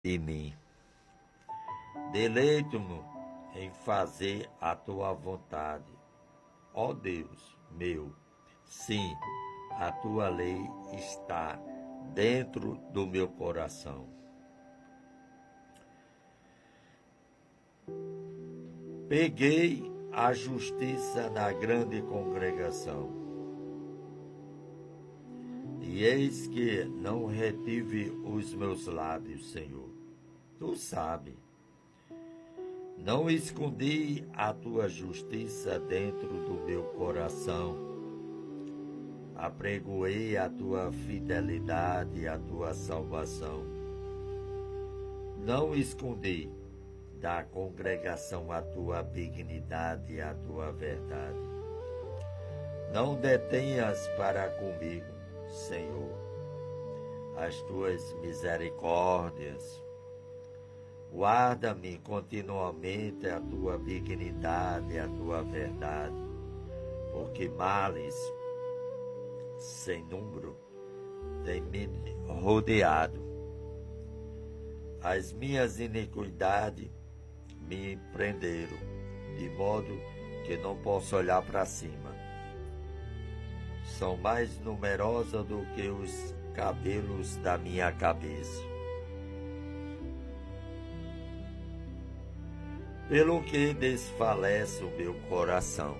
de mim. Deleito-me em fazer a tua vontade, ó Deus meu. Sim, a tua lei está dentro do meu coração. Peguei a justiça na grande congregação, e eis que não retive os meus lábios, Senhor. Tu sabes. Não escondi a tua justiça dentro do meu coração. Apregoei a tua fidelidade e a tua salvação. Não escondi da congregação a tua benignidade e a tua verdade. Não detenhas para comigo, Senhor, as tuas misericórdias. Guarda-me continuamente a tua benignidade e a tua verdade, porque males sem número têm me rodeado. As minhas iniquidades me prenderam, de modo que não posso olhar para cima. São mais numerosas do que os cabelos da minha cabeça. Pelo que desfalece o meu coração.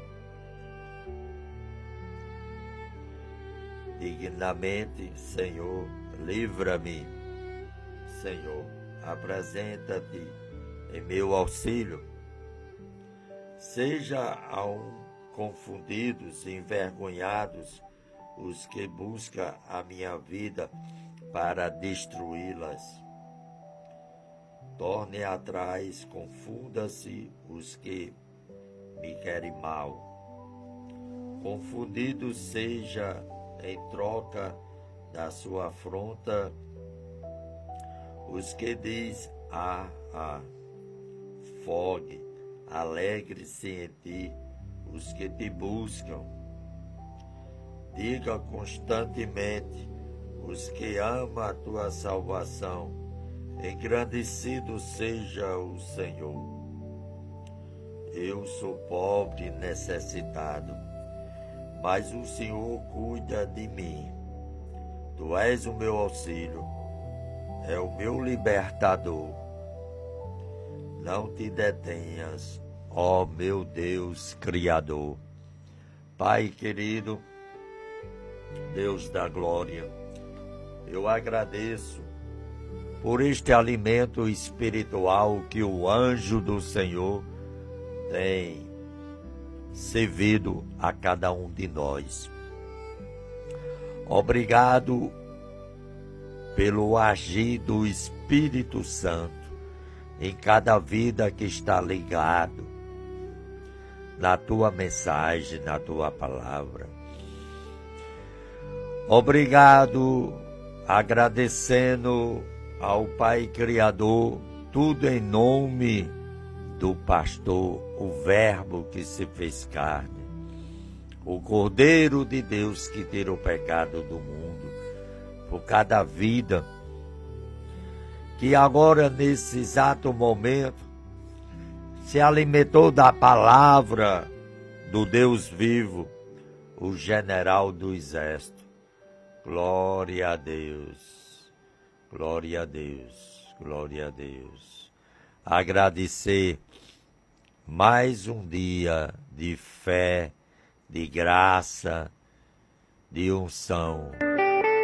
Dignamente, Senhor, livra-me. Senhor, apresenta-te em meu auxílio. Seja confundidos e envergonhados os que buscam a minha vida para destruí-las. Torne atrás, confunda-se os que me querem mal. Confundidos seja em troca da sua afronta os que diz fogue, alegre-se em ti os que te buscam. Diga constantemente os que amam a tua salvação, engrandecido seja o Senhor. Eu sou pobre e necessitado, mas o Senhor cuida de mim. Tu és o meu auxílio, é o meu libertador. Não te detenhas, ó meu Deus Criador. Pai querido, Deus da glória, eu agradeço por este alimento espiritual que o anjo do Senhor tem servido a cada um de nós. Obrigado pelo agir do Espírito Santo em cada vida que está ligado na tua mensagem, na tua palavra. Obrigado, agradecendo ao Pai Criador, tudo em nome do pastor, o Verbo que se fez carne, o Cordeiro de Deus que tira o pecado do mundo, por cada vida que agora, nesse exato momento, se alimentou da palavra do Deus vivo, o general do exército. Glória a Deus. Glória a Deus, glória a Deus. Agradecer mais um dia de fé, de graça, de unção.